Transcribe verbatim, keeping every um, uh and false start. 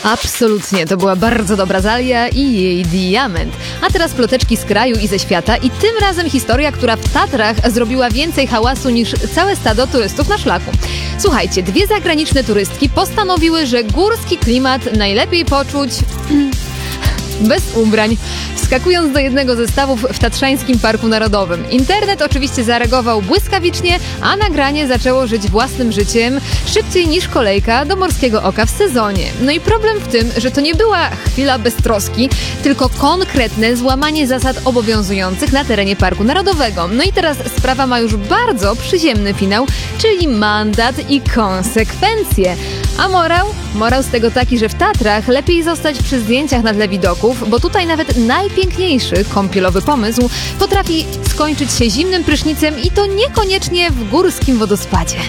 Absolutnie, to była bardzo dobra Zalia i jej diament. A teraz ploteczki z kraju i ze świata i tym razem historia, która w Tatrach zrobiła więcej hałasu niż całe stado turystów na szlaku. Słuchajcie, dwie zagraniczne turystki postanowiły, że górski klimat najlepiej poczuć bez ubrań, wskakując do jednego ze stawów w Tatrzańskim Parku Narodowym. Internet oczywiście zareagował błyskawicznie, a nagranie zaczęło żyć własnym życiem szybciej niż kolejka do Morskiego Oka w sezonie. No i problem w tym, że to nie była chwila beztroski, tylko konkretne złamanie zasad obowiązujących na terenie Parku Narodowego. No i teraz sprawa ma już bardzo przyziemny finał, czyli mandat i konsekwencje. A morał? Morał z tego taki, że w Tatrach lepiej zostać przy zdjęciach na tle widoków, bo tutaj nawet najpiękniejszy kąpielowy pomysł potrafi skończyć się zimnym prysznicem i to niekoniecznie w górskim wodospadzie.